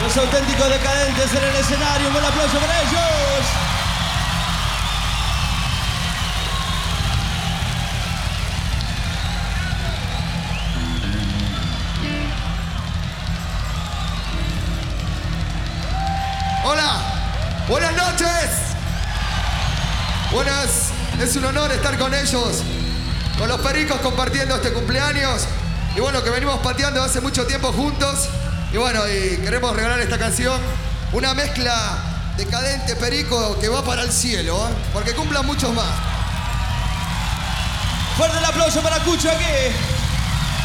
Los auténticos decadentes en el escenario. Un buen aplauso para ellos. Hola, buenas noches. Buenas, es un honor estar con ellos, con los Pericos compartiendo este cumpleaños. Y bueno, que venimos pateando hace mucho tiempo juntos. Y bueno, y queremos regalar esta canción, una mezcla decadente perico que va para el cielo, ¿eh? Porque cumplan muchos más. Fuerte el aplauso para Cucho aquí.